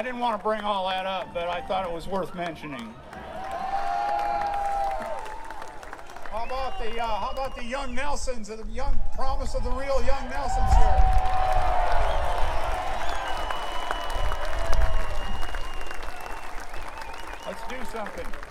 I didn't want to bring all that up, but I thought it was worth mentioning. How about the young Nelsons, the young promise of the real young Nelsons here? Let's do something.